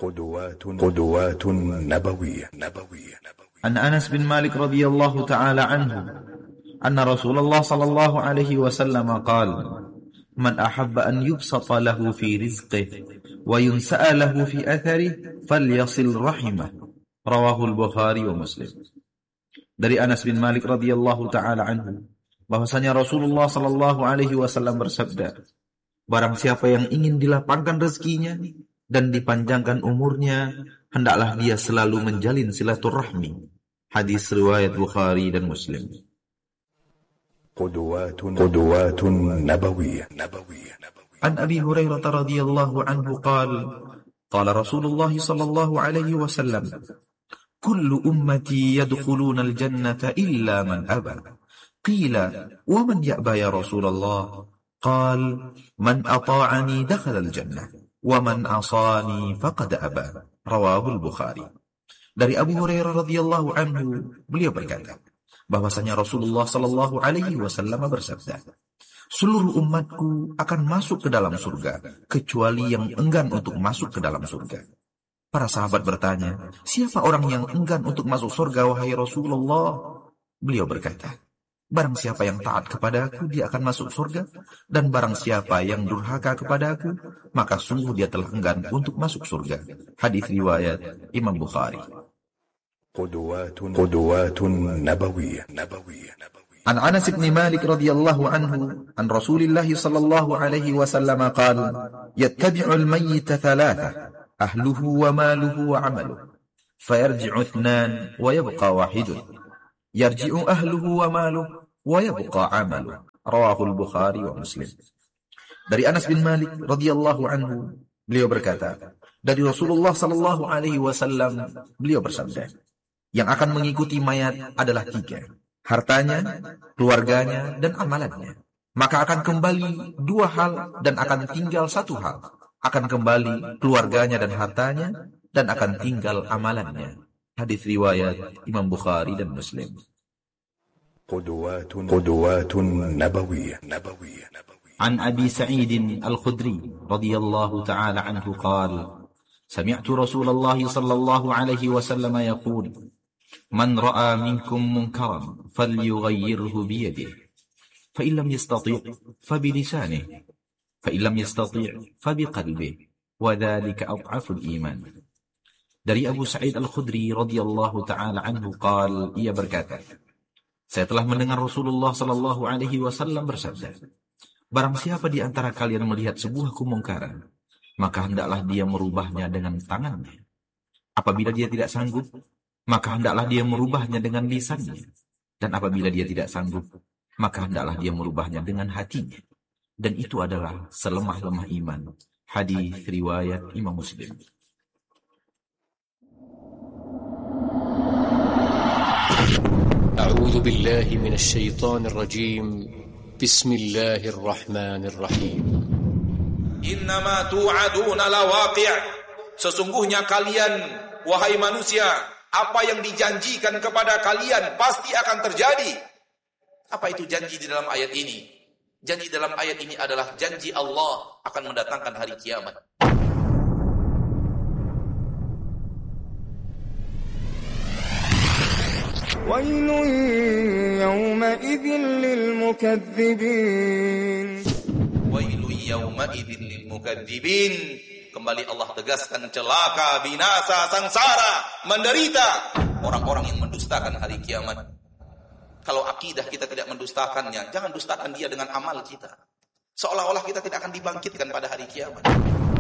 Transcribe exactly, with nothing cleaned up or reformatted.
قدوات قدوات نبوية نبوية عن أنس بن مالك رضي الله تعالى عنه أن رسول الله صلى الله عليه وسلم قال: من أحب أن يبسط له في رزقه وينسأ له في أثره فليصل رحمه. رواه البخاري ومسلم. Dari Anas bin Malik radhiyallahu taala anhu bahwasanya Rasulullah sallallahu alaihi wasallam bersabda, barang siapa yang ingin dilapangkan rezekinya dan dipanjangkan umurnya, hendaklah dia selalu menjalin silaturahmi. Hadis riwayat Bukhari dan Muslim. قدوات قدوات نبوية نبوية عن أبي هريرة رضي الله عنه قال: قال رسول الله صلى الله عليه وسلم: كل أمتي يدخلون الجنة إلا من أبى. قيل: ومن يأبى يا رسول الله؟ قال: من أطاعني دخل الجنة ومن عصاني فقد أبى. رواه البخاري. Dari Abu Hurairah radhiyallahu anhu, beliau berkata bahwasanya Rasulullah sallallahu alaihi wasallam bersabda, seluruh umatku akan masuk ke dalam surga kecuali yang enggan untuk masuk ke dalam surga. Para sahabat bertanya, siapa orang yang enggan untuk masuk surga wahai Rasulullah? Beliau berkata, barang siapa yang taat kepada aku, dia akan masuk surga, dan barang siapa yang durhaka kepada aku, maka sungguh dia telah enggan untuk masuk surga. Hadis riwayat Imam Bukhari. قدوات قدوات نبوية نبوية عن أنس بن مالك رضي الله عنه عن رسول الله صلى الله عليه وسلم قال: يتبع الميت ثلاثة: أهله وماله وعمله، فيرجع اثنان ويبقى واحد، يرجع أهله وماله ويبقى عمله. رواه البخاري ومسلم. Dari Anas bin Malik radhiyallahu anhu, beliau berkata, dari Rasulullah sallallahu alaihi wasallam, beliau bersabda, yang akan mengikuti mayat adalah tiga: hartanya, keluarganya, dan amalannya. Maka akan kembali dua hal dan akan tinggal satu hal. Akan kembali keluarganya dan hartanya, dan akan tinggal amalannya. Hadis riwayat Imam Bukhari dan Muslim. قدوات قدوات نبوية نبوية عن أبي سعيد الخدري رضي الله تعالى عنه قال: سمعت رسول الله صلى الله عليه وسلم يقول: من رأى منكم منكرا فليغيره بيده، فإن لم يستطيع فبلسانه، فإن لم يستطيع فبقلبه، وذلك أضعف الإيمان. Dari Abu Sa'id Al-Khudri radhiyallahu taala anhu qal, ia berkata, saya telah mendengar Rasulullah sallallahu alaihi wasallam bersabda, barang siapa di antara kalian melihat sebuah kemungkaran, maka hendaklah dia merubahnya dengan tangannya. Apabila dia tidak sanggup, maka hendaklah dia merubahnya dengan lisannya. Dan apabila dia tidak sanggup, maka hendaklah dia merubahnya dengan hatinya. Dan itu adalah selemah-lemah iman. Hadis riwayat Imam Muslim. A'udzu billahi minasy syaithanir rajim. Bismillahirrahmanirrahim. Innama tu'aduna lawaqi'. Sesungguhnya kalian, wahai manusia, apa yang dijanjikan kepada kalian pasti akan terjadi. Apa itu janji di dalam ayat ini? Janji dalam ayat ini adalah janji Allah akan mendatangkan hari kiamat. Wailun yawma'idhin lilmukaththibin. Wailun yawma'idhin lilmukaththibin. Kembali Allah tegaskan, celaka, binasa, sangsara, menderita orang-orang yang mendustakan hari kiamat. Kalau akidah kita tidak mendustakannya, jangan dustakan dia dengan amal kita. Seolah-olah kita tidak akan dibangkitkan pada hari kiamat.